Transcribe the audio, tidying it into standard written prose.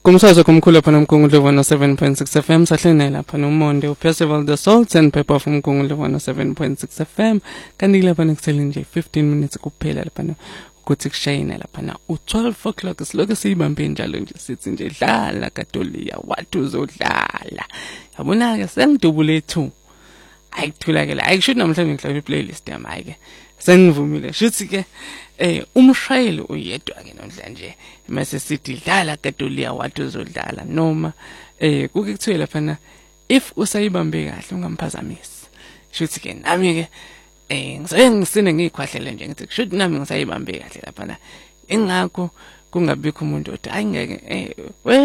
Kumsakazo komkhulu lapha noMgungundlovu 107.6 FM sahlene lapha noMonde uFestival The Salt and Pepper from Mgungundlovu 107.6 FM kanti lapha nekusele nje 15 minutes kuphela lapha ukuthi kushayina lapha na u12 o'clock siloke siyibambe njalo nje sithi nje dlala kaToliya wathi uzodlala yabona ke sengidubule 2 ayikuthula ke la ayishuthi namhlanje ngihlaba iplaylist yami ayike sengivumile shuthi ke umshayeli uyedwa ke namhlanje mase sithi dlala kaToliya wathi uzodlala noma kuke kuthiwe lapha na if usayibambe kahle ungamphazamisi shuthi ke nami ke ngisene ngikhwahlele nje ngithi shuthi nami ngisayibambe kahle lapha na ingakho kungabikho umuntu othi ayingeke